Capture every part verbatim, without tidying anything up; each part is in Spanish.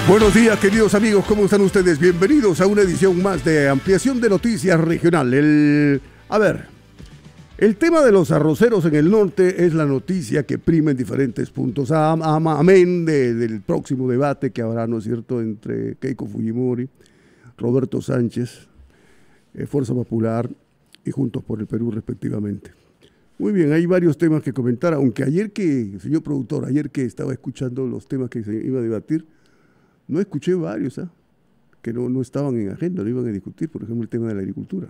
Buenos días, queridos amigos, ¿cómo están ustedes? Bienvenidos a una edición más de Ampliación de Noticias Regional. El, a ver, el tema de los arroceros en el norte es la noticia que prima en diferentes puntos. Am, am, amén de, del próximo debate que habrá, ¿no es cierto?, entre Keiko Fujimori, Roberto Sánchez, eh, Fuerza Popular y Juntos por el Perú, respectivamente. Muy bien, hay varios temas que comentar, aunque ayer que, señor productor, ayer que estaba escuchando los temas que se iba a debatir, no escuché varios, ¿eh? que no, no estaban en agenda, no iban a discutir, por ejemplo, el tema de la agricultura,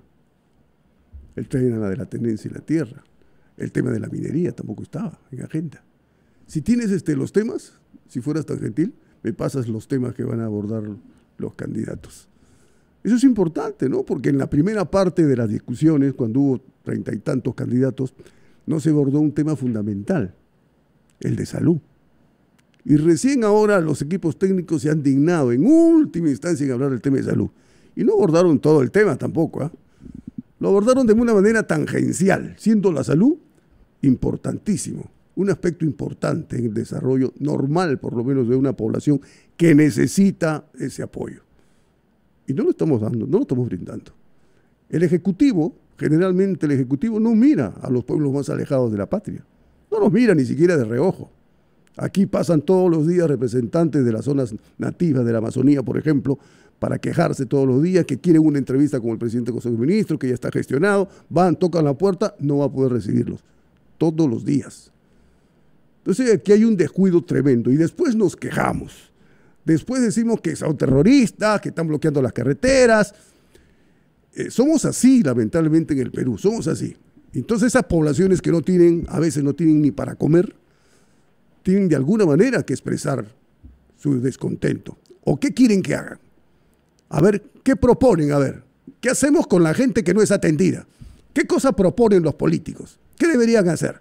el tema de la tenencia y la tierra, el tema de la minería tampoco estaba en agenda. Si tienes este, los temas, si fueras tan gentil, me pasas los temas que van a abordar los candidatos. Eso es importante, ¿no? Porque en la primera parte de las discusiones, cuando hubo treinta y tantos candidatos, no se abordó un tema fundamental, el de salud. Y recién ahora los equipos técnicos se han dignado en última instancia en hablar del tema de salud. Y no abordaron todo el tema tampoco, ¿eh? Lo abordaron de una manera tangencial, siendo la salud importantísimo, un aspecto importante en el desarrollo normal, por lo menos, de una población que necesita ese apoyo. Y no lo estamos dando, no lo estamos brindando. El Ejecutivo, generalmente el Ejecutivo no mira a los pueblos más alejados de la patria. No los mira ni siquiera de reojo. Aquí pasan todos los días representantes de las zonas nativas de la Amazonía, por ejemplo, para quejarse todos los días, que quieren una entrevista con el presidente del Consejo de Ministros, que ya está gestionado, van, tocan la puerta, no va a poder recibirlos. Todos los días. Entonces aquí hay un descuido tremendo y después nos quejamos. Después decimos que son terroristas, que están bloqueando las carreteras. Eh, somos así, lamentablemente, en el Perú, somos así. Entonces esas poblaciones que no tienen, a veces no tienen ni para comer, tienen de alguna manera que expresar su descontento. ¿O qué quieren que hagan? A ver, ¿qué proponen? A ver, ¿qué hacemos con la gente que no es atendida? ¿Qué cosa proponen los políticos? ¿Qué deberían hacer?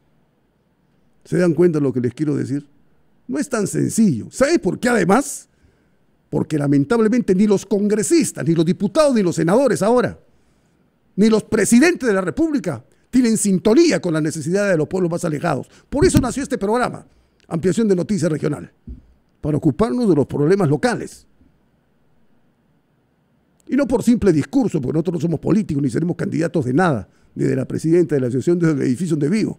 ¿Se dan cuenta de lo que les quiero decir? No es tan sencillo. ¿Sabes por qué además? Porque lamentablemente ni los congresistas, ni los diputados, ni los senadores ahora, ni los presidentes de la República tienen sintonía con las necesidades de los pueblos más alejados. Por eso nació este programa, Ampliación de Noticias Regional, para ocuparnos de los problemas locales. Y no por simple discurso, porque nosotros no somos políticos, ni seremos candidatos de nada, ni de la presidenta de la Asociación del Edificio de Vigo.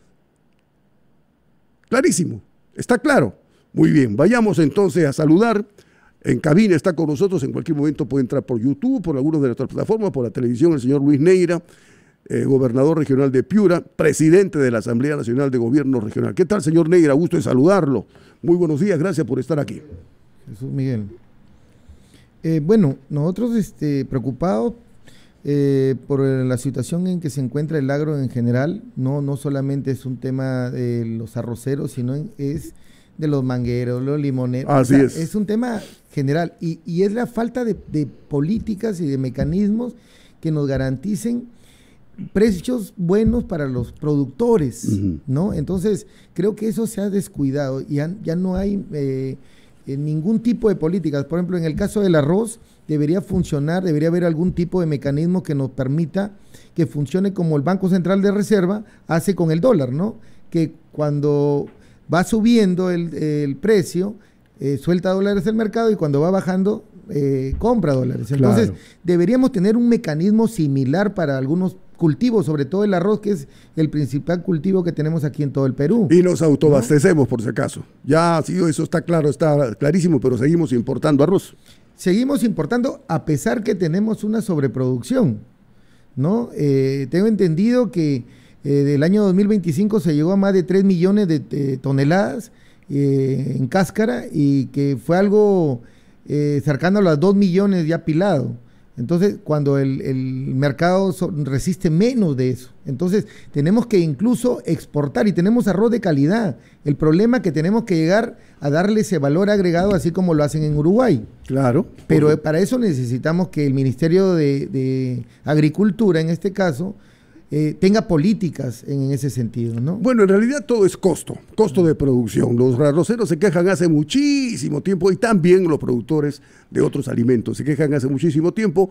Clarísimo, está claro. Muy bien, vayamos entonces a saludar. En cabina está con nosotros, en cualquier momento puede entrar por YouTube, por alguna de nuestras plataformas, por la televisión, el señor Luis Neira, Eh, gobernador regional de Piura, presidente de la Asamblea Nacional de Gobierno Regional. ¿Qué tal, señor Neira? Gusto de saludarlo. Muy buenos días, gracias por estar aquí. Jesús Miguel. Eh, bueno, nosotros este, preocupados eh, por la situación en que se encuentra el agro en general, no, no solamente es un tema de los arroceros, sino en, es de los mangueros, los limoneros. Así o sea, es. Es un tema general y, y es la falta de, de políticas y de mecanismos que nos garanticen precios buenos para los productores, uh-huh. ¿no? Entonces, creo que eso se ha descuidado y ya, ya no hay eh, eh, ningún tipo de políticas. Por ejemplo, en el caso del arroz, debería funcionar, debería haber algún tipo de mecanismo que nos permita que funcione como el Banco Central de Reserva hace con el dólar, ¿no? Que cuando va subiendo el, el precio, eh, suelta dólares del mercado y cuando va bajando, eh, compra dólares. Entonces, claro, deberíamos tener un mecanismo similar para algunos cultivos, sobre todo el arroz, que es el principal cultivo que tenemos aquí en todo el Perú. Y nos autoabastecemos, ¿no? Por si acaso. Ya, sí, eso está claro, está clarísimo, pero seguimos importando arroz. Seguimos importando a pesar que tenemos una sobreproducción, ¿no? Eh, tengo entendido que eh, del año dos mil veinticinco se llegó a más de tres millones de, de toneladas eh, en cáscara y que fue algo eh, cercano a los dos millones ya pilado. Entonces, cuando el, el mercado so, resiste menos de eso, entonces tenemos que incluso exportar y tenemos arroz de calidad. El problema es que tenemos que llegar a darle ese valor agregado así como lo hacen en Uruguay. Claro. Pero porque para eso necesitamos que el Ministerio de, de Agricultura, en este caso, eh, tenga políticas en ese sentido, ¿no? Bueno, en realidad todo es costo, costo de producción. Los arroceros se quejan hace muchísimo tiempo y también los productores de otros alimentos se quejan hace muchísimo tiempo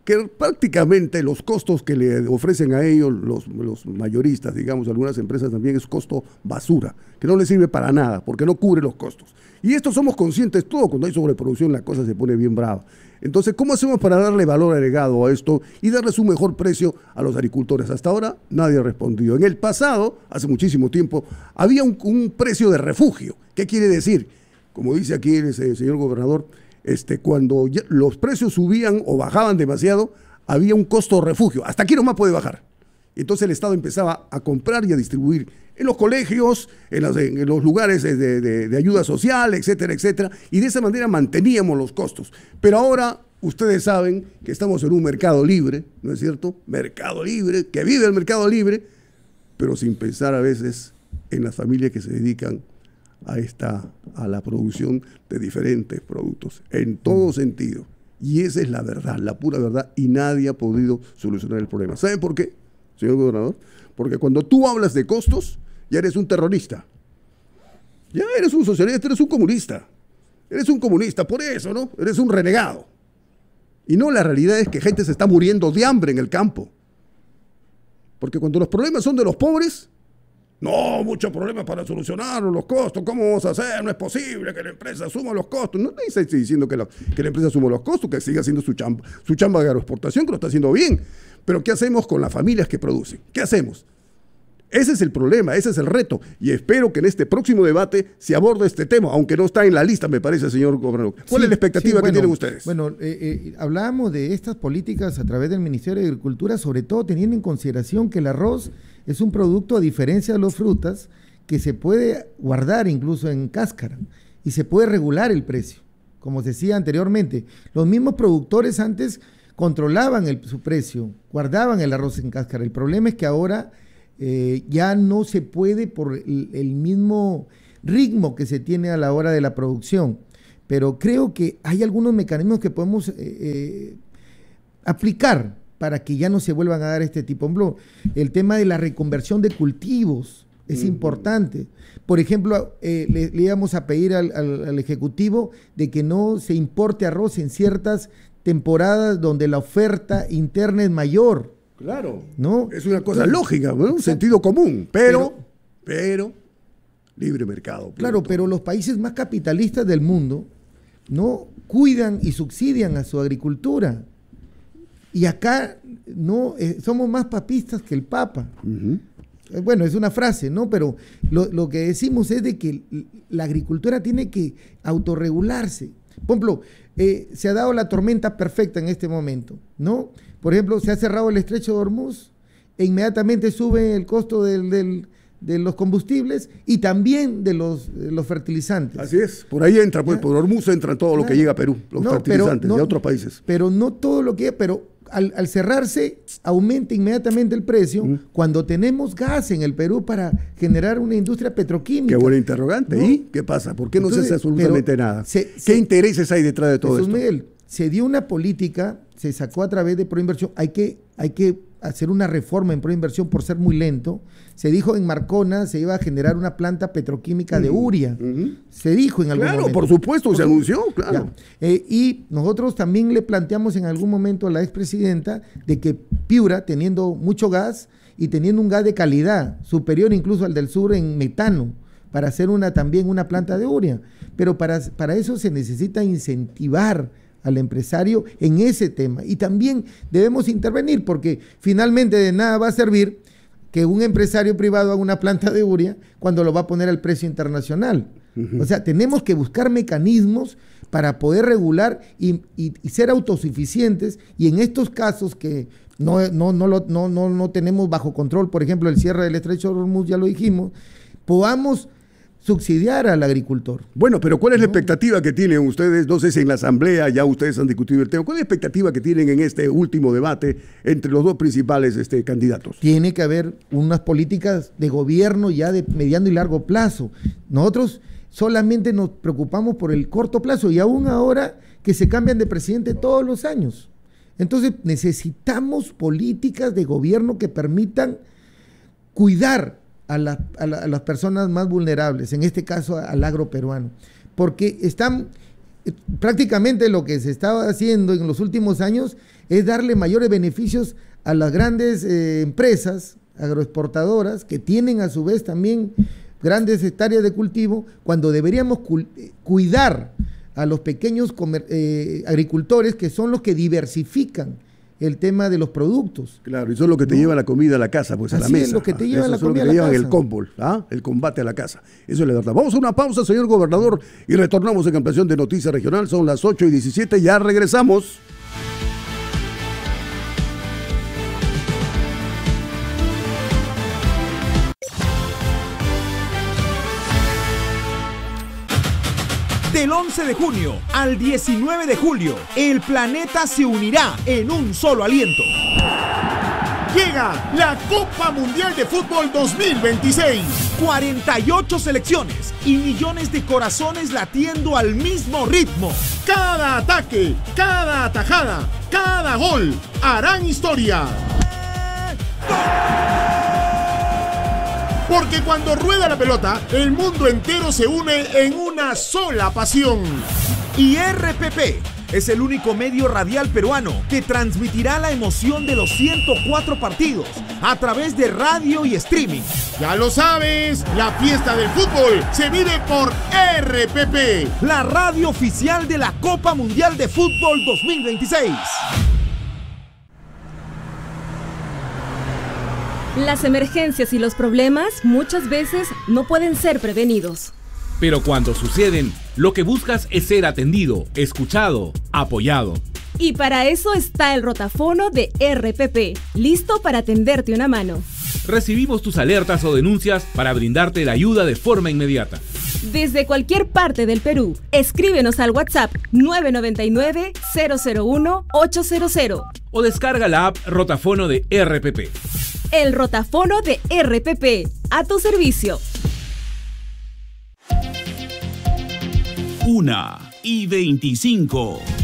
que prácticamente los costos que le ofrecen a ellos los, los mayoristas, digamos, algunas empresas también, es costo basura, que no les sirve para nada, porque no cubre los costos. Y esto somos conscientes todos, cuando hay sobreproducción la cosa se pone bien brava. Entonces, ¿cómo hacemos para darle valor agregado a esto y darles un mejor precio a los agricultores? Hasta ahora nadie ha respondido. En el pasado, hace muchísimo tiempo, había un, un precio de refugio. ¿Qué quiere decir? Como dice aquí el señor gobernador, este, cuando ya los precios subían o bajaban demasiado, había un costo de refugio. Hasta aquí nomás puede bajar. Entonces el Estado empezaba a comprar y a distribuir en los colegios, en, las, en los lugares de, de, de ayuda social, etcétera, etcétera, y de esa manera manteníamos los costos. Pero ahora ustedes saben que estamos en un mercado libre, ¿no es cierto? Mercado libre, que vive el mercado libre, pero sin pensar a veces en las familias que se dedican a, esta, a la producción de diferentes productos, en todo sentido. Y esa es la verdad, la pura verdad, y nadie ha podido solucionar el problema. ¿Saben por qué, señor gobernador? Porque cuando tú hablas de costos, ya eres un terrorista. Ya eres un socialista, eres un comunista. Eres un comunista, por eso, ¿no? Eres un renegado. Y no, la realidad es que gente se está muriendo de hambre en el campo. Porque cuando los problemas son de los pobres, no, muchos problemas para solucionarlos, los costos, ¿cómo vamos a hacer? No es posible que la empresa asuma los costos. No estoy diciendo que la, que la empresa asuma los costos, que siga haciendo su chamba, su chamba de agroexportación, que lo está haciendo bien. Pero ¿qué hacemos con las familias que producen? ¿Qué hacemos? Ese es el problema, ese es el reto. Y espero que en este próximo debate se aborde este tema, aunque no está en la lista, me parece, señor gobernador. ¿Cuál sí, es la expectativa sí, bueno, que tienen ustedes? Bueno, eh, eh, hablábamos de estas políticas a través del Ministerio de Agricultura, sobre todo teniendo en consideración que el arroz es un producto, a diferencia de las frutas, que se puede guardar incluso en cáscara y se puede regular el precio. Como se decía anteriormente, los mismos productores antes controlaban el, su precio, guardaban el arroz en cáscara. El problema es que ahora eh, ya no se puede por el, el mismo ritmo que se tiene a la hora de la producción. Pero creo que hay algunos mecanismos que podemos eh, eh, aplicar para que ya no se vuelvan a dar este tipo de blog. El tema de la reconversión de cultivos es uh-huh. importante. Por ejemplo, eh, le, le íbamos a pedir al, al, al Ejecutivo de que no se importe arroz en ciertas temporadas donde la oferta interna es mayor. Claro, ¿no? Es una cosa Entonces, lógica, ¿no? Un sentido común, pero, pero, pero libre mercado. Claro, todo. Pero los países más capitalistas del mundo no cuidan y subsidian a su agricultura. Y acá no eh, somos más papistas que el Papa. Uh-huh. Eh, bueno, es una frase, ¿no? Pero lo, lo que decimos es de que la agricultura tiene que autorregularse. Por ejemplo, eh, se ha dado la tormenta perfecta en este momento, ¿no? Por ejemplo, se ha cerrado el estrecho de Hormuz e inmediatamente sube el costo del, del, de los combustibles y también de los, de los fertilizantes. Así es, por ahí entra, pues, ¿ya? Por Hormuz entra todo lo claro. que llega a Perú, los no, fertilizantes no, y a otros países. Pero no todo lo que llega, pero al, al cerrarse aumenta inmediatamente el precio mm. cuando tenemos gas en el Perú para generar una industria petroquímica. Qué buena interrogante. ¿No? ¿Y qué pasa? ¿Por qué no Entonces, se hace absolutamente nada? Se, ¿Qué se, intereses hay detrás de todo Jesús esto? Miguel, se dio una política, se sacó a través de Proinversión, hay que, hay que hacer una reforma en Proinversión por ser muy lento. Se dijo en Marcona se iba a generar una planta petroquímica uh-huh. de urea. Uh-huh. Se dijo en algún claro, momento. Claro, por supuesto, por se anunció, claro. Eh, y nosotros también le planteamos en algún momento a la expresidenta de que Piura, teniendo mucho gas y teniendo un gas de calidad, superior incluso al del sur en metano, para hacer una también una planta de urea. Pero para, para eso se necesita incentivar al empresario en ese tema. Y también debemos intervenir porque finalmente de nada va a servir que un empresario privado haga una planta de urea cuando lo va a poner al precio internacional. Uh-huh. O sea, tenemos que buscar mecanismos para poder regular y, y, y ser autosuficientes, y en estos casos que no, no, no, lo, no, no, no tenemos bajo control, por ejemplo, el cierre del estrecho de Hormuz, ya lo dijimos, podamos subsidiar al agricultor. Bueno, pero ¿cuál es la expectativa que tienen ustedes? No sé si en la asamblea ya ustedes han discutido el tema. ¿Cuál es la expectativa que tienen en este último debate entre los dos principales este, candidatos? Tiene que haber unas políticas de gobierno ya de mediano y largo plazo. Nosotros solamente nos preocupamos por el corto plazo y aún ahora que se cambian de presidente todos los años. Entonces necesitamos políticas de gobierno que permitan cuidar A, la, a, la, a las personas más vulnerables, en este caso al agro peruano, porque están prácticamente lo que se estaba haciendo en los últimos años es darle mayores beneficios a las grandes eh, empresas agroexportadoras que tienen a su vez también grandes hectáreas de cultivo, cuando deberíamos cu cuidar a los pequeños eh, agricultores, que son los que diversifican el tema de los productos. Claro, y eso es lo que te ¿no? lleva la comida a la casa, pues a Así la mesa. Es lo que te lleva eso la es lo comida que te a la llevan casa. el combol, ¿ah? El combate a la casa. Eso es la verdad. Vamos a una pausa, señor gobernador, y retornamos en Ampliación de Noticias Regional. Son las ocho y diecisiete, ya regresamos. Del once de junio al diecinueve de julio, el planeta se unirá en un solo aliento. Llega la Copa Mundial de Fútbol dos mil veintiséis. cuarenta y ocho selecciones y millones de corazones latiendo al mismo ritmo. Cada ataque, cada atajada, cada gol harán historia. Porque cuando rueda la pelota, el mundo entero se une en una sola pasión. Y R P P es el único medio radial peruano que transmitirá la emoción de los ciento cuatro partidos a través de radio y streaming. Ya lo sabes, la fiesta del fútbol se vive por R P P, la radio oficial de la Copa Mundial de Fútbol dos mil veintiséis. Las emergencias y los problemas muchas veces no pueden ser prevenidos. Pero cuando suceden, lo que buscas es ser atendido, escuchado, apoyado. Y para eso está el rotafono de R P P, listo para tenderte una mano. Recibimos tus alertas o denuncias para brindarte la ayuda de forma inmediata. Desde cualquier parte del Perú, escríbenos al WhatsApp nueve nueve nueve, cero cero uno, ocho cero cero. O descarga la app Rotafono de R P P. El rotafono de R P P, a tu servicio. Una y veinticinco.